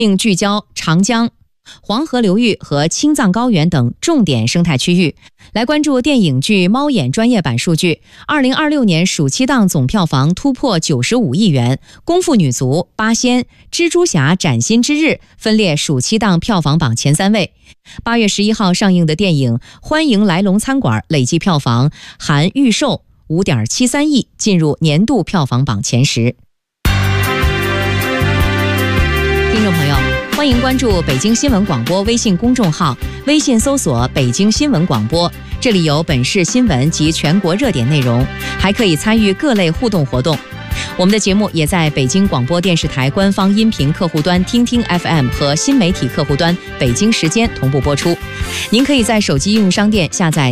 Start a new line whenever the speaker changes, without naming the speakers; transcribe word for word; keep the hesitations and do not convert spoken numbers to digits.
并聚焦长江、黄河流域和青藏高原等重点生态区域。来关注电影剧《猫眼》专业版数据，二零二六年暑期档总票房突破九十五亿元，《功夫女足》、《八仙》、《蜘蛛侠：崭新之日》分列暑期档票房榜前三位。八月十一号上映的电影《欢迎来龙餐馆》累计票房含预售 五点七三亿，进入年度票房榜前十。听众朋友，欢迎关注北京新闻广播微信公众号，微信搜索北京新闻广播，这里有本市新闻及全国热点内容，还可以参与各类互动活动。我们的节目也在北京广播电视台官方音频客户端听听 F M 和新媒体客户端北京时间同步播出。您可以在手机应用商店下载